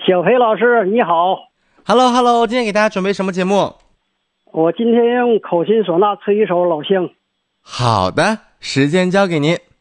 小裴老师你好。 Hello， 今天给大家准备什么节目？ 我今天用口琴唢呐吹一首老乡。 好的，时间交给您。